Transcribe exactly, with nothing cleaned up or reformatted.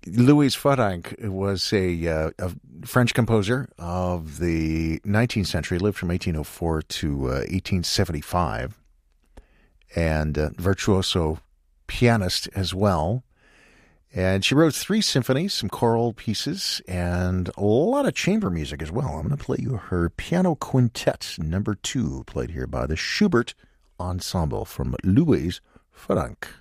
Louise Farrenc was a, uh, a French composer of the nineteenth century, lived from eighteen oh four to uh, eighteen seventy-five, and uh, virtuoso pianist as well. And she wrote three symphonies, some choral pieces, and a lot of chamber music as well. I'm going to play you her Piano Quintet number two, played here by the Schubert Ensemble from Louise Farrenc.